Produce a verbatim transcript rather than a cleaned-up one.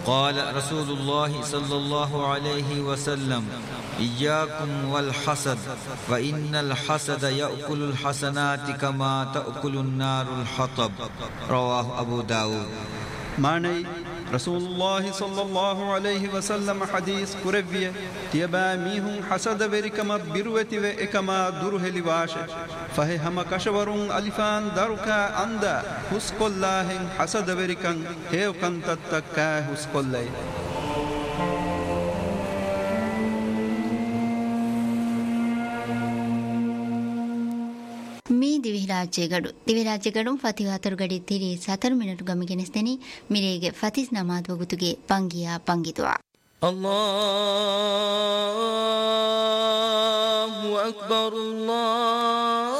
قال رسول الله صلى الله عليه وسلم إياكم والحسد فإن الحسد يأكل الحسنات كما تأكل النار الحطب. رواه أبو داود. معني رسول الله صلى الله عليه وسلم حديث كربية تيبا ميهم حسد بركما بروتي وإكما دره لواشه فهي هم كشورون ألفان داركا أندا حسق الله حسد بركن هيو كنتتكا حسق الله. මේ දිවිරාජ්‍යගඩු දිවිරාජ්‍යගඩුම් ෆතිහ හතරු ගඩි තිරි සතර මිනිටු ගමගෙනස්තෙනි මිරේගේ ෆතිස් නමාත් වගුතුගේ පංගියා පංගිතුවා. الله أكبر الله